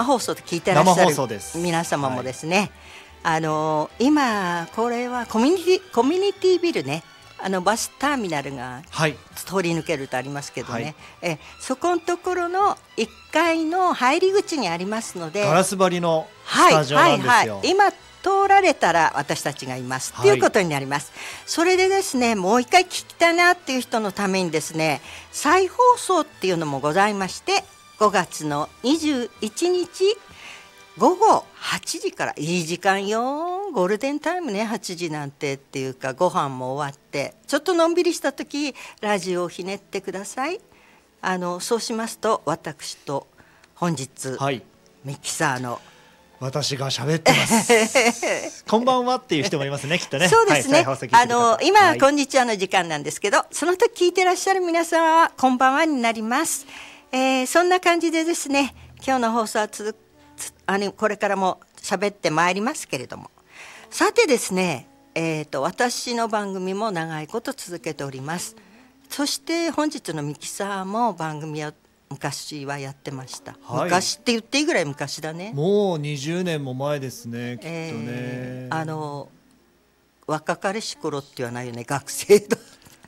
放送で聞いてらっしゃ生放送でする皆様もですね、今これはコミュニティビルね、バスターミナルが通り抜けるとありますけどね、そこのところの1階の入り口にありますので、 ガラス張りのスタジオなんですよ。 今通られたら私たちがいますということになります。それでですね、もう一回聞きたいなっていう人のためにですね、再放送っていうのもございまして、5月の21日午後8時から、いい時間よ、ゴールデンタイムね、8時なんてっていうか、ご飯も終わってちょっとのんびりした時、ラジオをひねってください。そうしますと、私と本日、ミキサーの私が喋ってますこんばんはっていう人もいますね、きっとね。 そうですね、今、こんにちはの時間なんですけど、その時聞いてらっしゃる皆様はこんばんはになります。そんな感じでですね、今日の放送はこれからも喋ってまいりますけれども、さてですね、私の番組も長いこと続けております。そして本日のミキサーも番組を昔はやってました、昔って言っていいぐらい昔だね。 もう20年も前ですね、きっとね。 若かりし頃って言わないよね、学生だ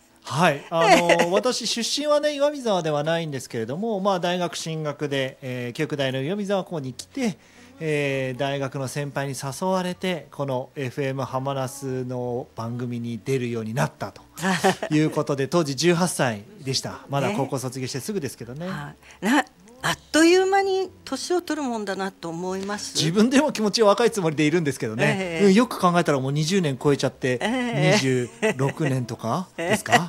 私出身はね、岩見沢ではないんですけれども、大学進学で、教育大の岩見沢校に来て、大学の先輩に誘われてこの FM ハマナスの番組に出るようになったということで当時18歳でした。まだ高校卒業してすぐですけどね。 あっという間に年を取るもんだなと思います。 自分でも気持ちは若いつもりでいるんですけどね、よく考えたらもう20年超えちゃって、26年とかですか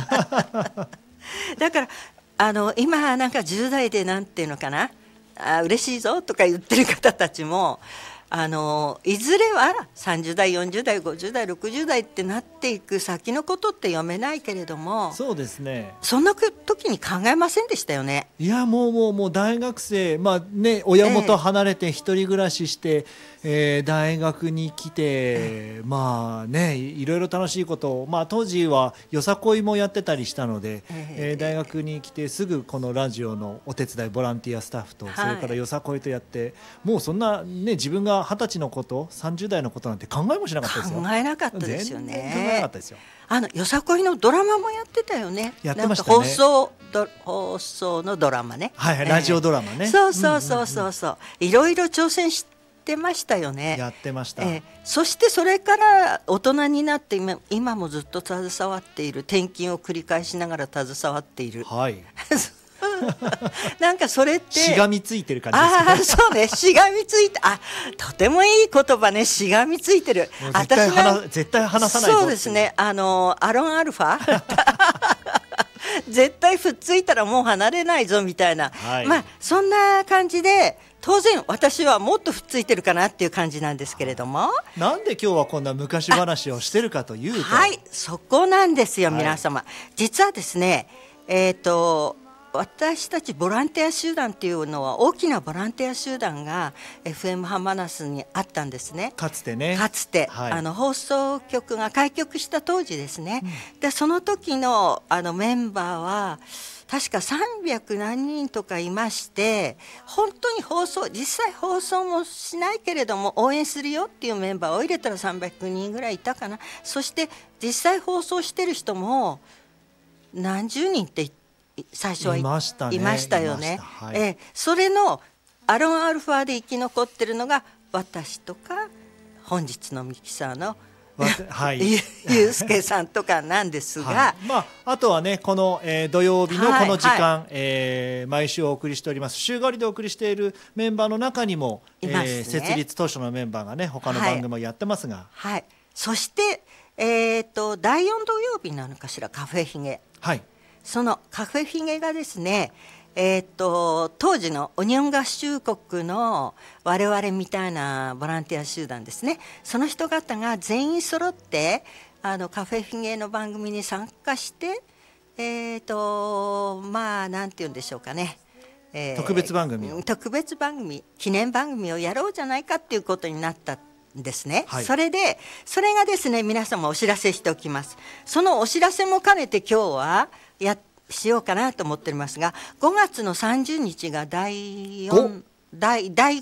だから今なんか10代でなんていうのかな、嬉しいぞとか言ってる方たちもいずれは30代40代50代60代ってなっていく先のことって読めないけれども、 そうですね、 そんな時に考えませんでしたよね。 いやもう大学生、親元離れて一人暮らしして、大学に来て、いろいろ楽しいことを、当時はよさこいもやってたりしたので、大学に来てすぐこのラジオのお手伝いボランティアスタッフと、それからよさこいとやって、もうそんな、自分が20歳のこと30代のことなんて考えもしなかったですよ。 考えなかったですよね。 全然考えなかったですよ。 よさこいのドラマもやってたよね。 やってましたね。 放送のドラマね、 ラジオドラマね。 そういろいろ挑戦してましたよね。 やってました、 そしてそれから大人になって今もずっと携わっている、転勤を繰り返しながら携わっている、なんかそれってしがみついてる感じですそうね、しがみついて、とてもいい言葉ね、しがみついてる。 絶対話さないぞ。 そうですね、アロンアルファ絶対ふっついたらもう離れないぞみたいな、そんな感じで、当然私はもっとふっついてるかなっていう感じなんですけれども、 なんで今日はこんな昔話をしてるかというと、 そこなんですよ、皆様。実はですね、私たちボランティア集団っていうのは、大きなボランティア集団が FM ハマナスにあったんですね。 かつてね、 放送局が開局した当時ですね、でその時のメンバーは確か300何人とかいまして、本当に実際放送もしないけれども応援するよっていうメンバーを入れたら300人ぐらいいたかな。そして実際放送してる人も何十人って最初はいましたよね。それのアロンアルファで生き残ってるのが私とか本日のミキサーのゆうすけさんとかなんですが、 あとはね、この、土曜日のこの時間、毎週お送りしております、週替わりでお送りしているメンバーの中にも、設立当初のメンバーがね、他の番組もやってますが、 そして、第4土曜日なのかしら、カフェヒゲ、そのカフェヒゲがですね、当時のオニオン合衆国の我々みたいなボランティア集団ですね、その人方が全員揃ってカフェヒゲの番組に参加して、なんて言うんでしょうかね、 特別番組、 記念番組をやろうじゃないかっていうことになったんですね。それがですね、皆様お知らせしておきます。そのお知らせも兼ねて今日はしようかなと思っておりますが、5月の30日が第5